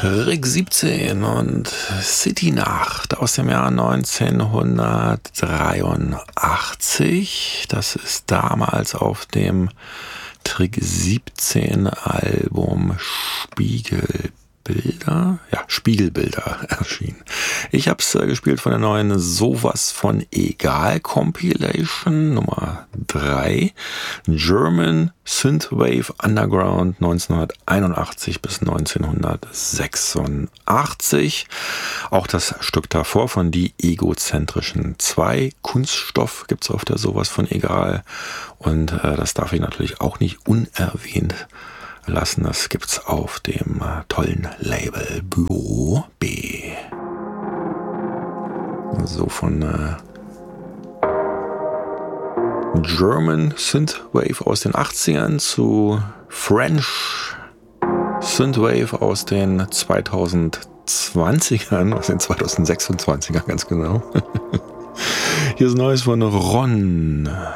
Trick 17 und City Nacht aus dem Jahr 1983. Das ist damals auf dem Trick 17 Album Spiegelbilder erschienen. Ich habe es gespielt von der neuen Sowas von Egal Compilation Nummer 3, German Synthwave Underground 1981 bis 1986. Auch das Stück davor von Die Egozentrischen 2, Kunststoff, gibt es auf der Sowas von Egal. Und das darf ich natürlich auch nicht unerwähnt lassen. Das gibt's auf dem tollen Label Büro B. So von German Synthwave aus den 80ern zu French Synthwave aus den 2020ern, aus den 2026ern ganz genau. Hier ist Neues von Ron.